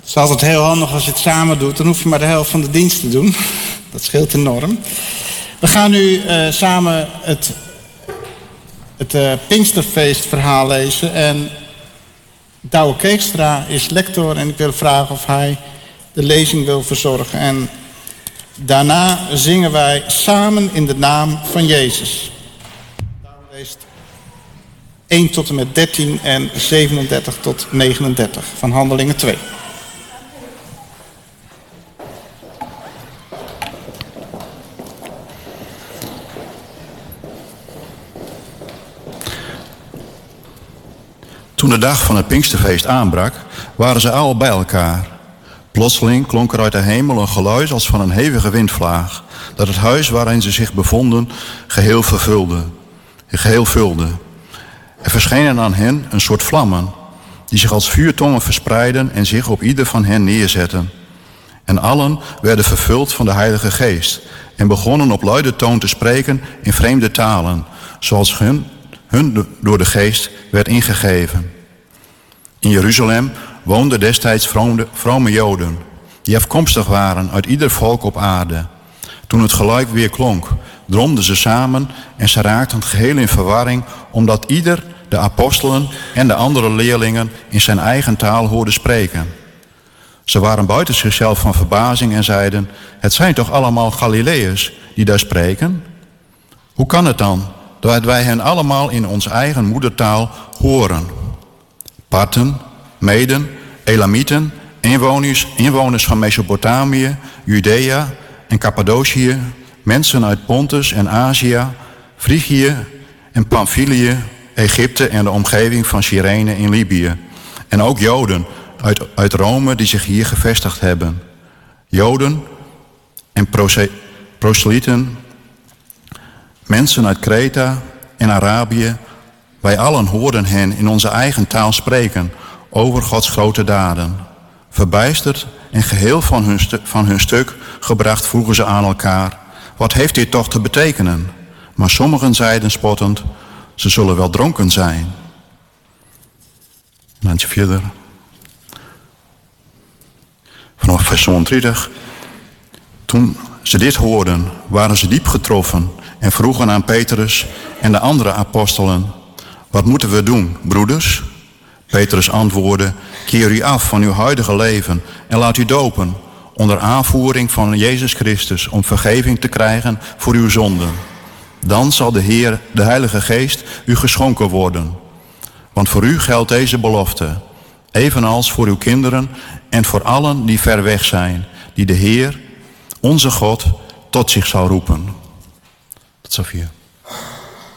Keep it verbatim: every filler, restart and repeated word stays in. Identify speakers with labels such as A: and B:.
A: Het is altijd heel handig als je het samen doet. Dan hoef je maar de helft van de dienst te doen. Dat scheelt enorm. We gaan nu uh, samen het, het uh, Pinksterfeestverhaal lezen. En Douwe Keegstra is lector en ik wil vragen of hij de lezing wil verzorgen. En daarna zingen wij samen in de naam van Jezus. Douwe leest één tot en met dertien en zevenendertig tot negenendertig van Handelingen twee.
B: Toen de dag van het Pinksterfeest aanbrak, waren ze al bij elkaar. Plotseling klonk er uit de hemel een geluid als van een hevige windvlaag, dat het huis waarin ze zich bevonden geheel vervulde. Geheel vulde. Er verschenen aan hen een soort vlammen, die zich als vuurtongen verspreidden en zich op ieder van hen neerzetten. En allen werden vervuld van de Heilige Geest en begonnen op luide toon te spreken in vreemde talen, zoals hun, hun door de Geest werd ingegeven. In Jeruzalem woonden destijds vrome, vrome Joden, die afkomstig waren uit ieder volk op aarde. Toen het geluid weer klonk, dromden ze samen en ze raakten geheel in verwarring, omdat ieder de apostelen en de andere leerlingen in zijn eigen taal hoorde spreken. Ze waren buiten zichzelf van verbazing en zeiden: het zijn toch allemaal Galileërs die daar spreken? Hoe kan het dan dat wij hen allemaal in onze eigen moedertaal horen? Parten, Meden, Elamieten, inwoners, inwoners van Mesopotamië, Judea en Cappadocië, mensen uit Pontus en Azië, Frigië en Pamphylië, Egypte en de omgeving van Cyrene in Libië. En ook Joden uit, uit Rome die zich hier gevestigd hebben. Joden en proselyten, mensen uit Kreta en Arabië, wij allen hoorden hen in onze eigen taal spreken over Gods grote daden. Verbijsterd en geheel van hun, stu- van hun stuk gebracht vroegen ze aan elkaar: wat heeft dit toch te betekenen? Maar sommigen zeiden spottend: ze zullen wel dronken zijn. En dan verder. Vanaf vers eenendertig. Toen ze dit hoorden, waren ze diep getroffen en vroegen aan Petrus en de andere apostelen: wat moeten we doen, broeders? Petrus antwoordde: keer u af van uw huidige leven en laat u dopen onder aanvoering van Jezus Christus om vergeving te krijgen voor uw zonden. Dan zal de Heer, de Heilige Geest, u geschonken worden. Want voor u geldt deze belofte, evenals voor uw kinderen en voor allen die ver weg zijn, die de Heer, onze God, tot zich zal roepen. Tot zover.